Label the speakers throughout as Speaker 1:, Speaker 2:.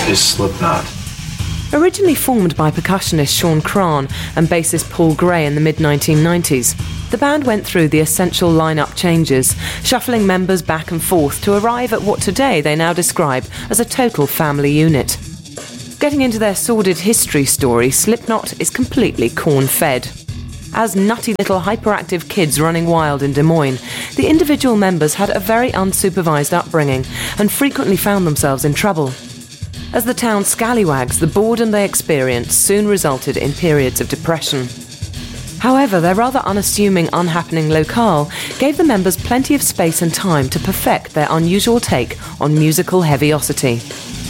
Speaker 1: is Slipknot.
Speaker 2: Originally formed by percussionist Sean Cran and bassist Paul Gray in the mid-1990s, the band went through the essential lineup changes, shuffling members back and forth to arrive at what today they now describe as a total family unit. Getting into their sordid history story, Slipknot is completely corn-fed. As nutty little hyperactive kids running wild in Des Moines, the individual members had a very unsupervised upbringing and frequently found themselves in trouble. As the town scallywags, the boredom they experienced soon resulted in periods of depression. However, their rather unassuming, unhappening locale gave the members plenty of space and time to perfect their unusual take on musical heaviosity.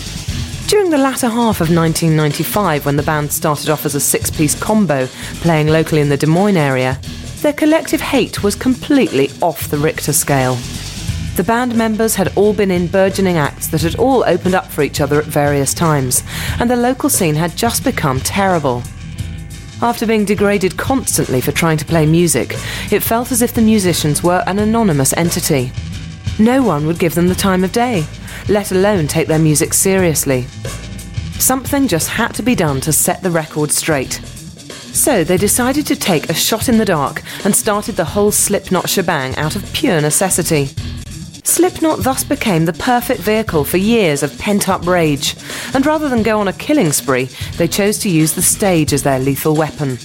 Speaker 2: During the latter half of 1995, when the band started off as a six-piece combo playing locally in the Des Moines area, their collective hate was completely off the Richter scale. The band members had all been in burgeoning acts that had all opened up for each other at various times, and the local scene had just become terrible. After being degraded constantly for trying to play music, it felt as if the musicians were an anonymous entity. No one would give them the time of day, let alone take their music seriously. Something just had to be done to set the record straight. So they decided to take a shot in the dark and started the whole Slipknot shebang out of pure necessity. Slipknot thus became the perfect vehicle for years of pent-up rage, and rather than go on a killing spree, they chose to use the stage as their lethal weapon.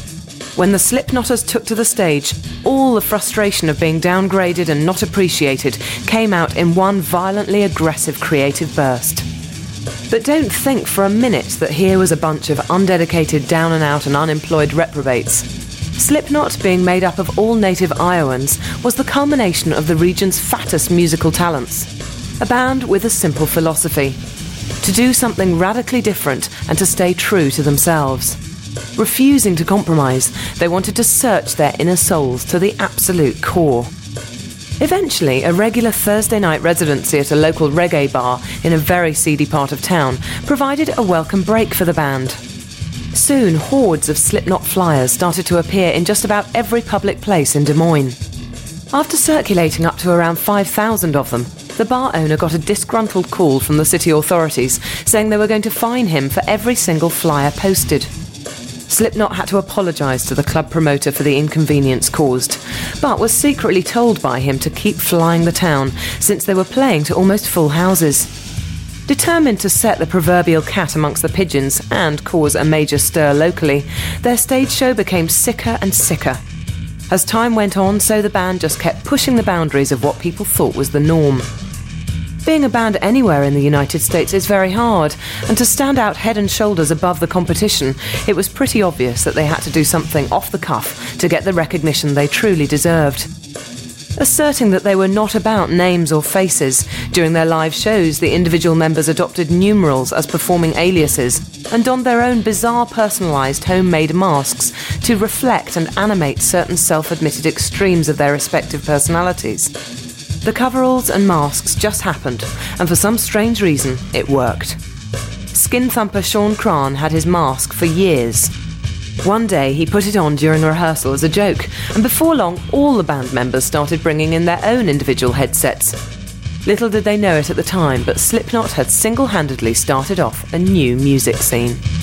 Speaker 2: When the Slipknotters took to the stage, all the frustration of being downgraded and not appreciated came out in one violently aggressive creative burst. But don't think for a minute that here was a bunch of undedicated, down-and-out and unemployed reprobates. Slipknot, being made up of all native Iowans, was the culmination of the region's fattest musical talents. A band with a simple philosophy: to do something radically different and to stay true to themselves. Refusing to compromise, they wanted to search their inner souls to the absolute core. Eventually, a regular Thursday night residency at a local reggae bar in a very seedy part of town provided a welcome break for the band. Soon, hordes of Slipknot flyers started to appear in just about every public place in Des Moines. After circulating up to around 5,000 of them, the bar owner got a disgruntled call from the city authorities saying they were going to fine him for every single flyer posted. Slipknot had to apologise to the club promoter for the inconvenience caused, but was secretly told by him to keep flying the town, since they were playing to almost full houses. Determined to set the proverbial cat amongst the pigeons and cause a major stir locally, their stage show became sicker and sicker. As time went on, so the band just kept pushing the boundaries of what people thought was the norm. Being a band anywhere in the United States is very hard, and to stand out head and shoulders above the competition, it was pretty obvious that they had to do something off the cuff to get the recognition they truly deserved. Asserting that they were not about names or faces, during their live shows the individual members adopted numerals as performing aliases and donned their own bizarre personalised homemade masks to reflect and animate certain self-admitted extremes of their respective personalities. The coveralls and masks just happened, and for some strange reason, it worked. Skin thumper Sean Cran had his mask for years. One day, he put it on during rehearsal as a joke, and before long, all the band members started bringing in their own individual headsets. Little did they know it at the time, but Slipknot had single-handedly started off a new music scene.